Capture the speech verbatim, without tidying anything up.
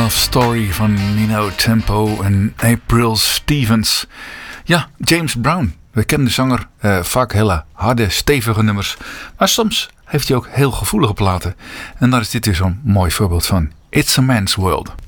Love Story van Nino Tempo en April Stevens. Ja, James Brown. We kennen de zanger uh, vaak hele harde, stevige nummers. Maar soms heeft hij ook heel gevoelige platen. En daar is dit weer zo'n mooi voorbeeld van. It's a Man's World.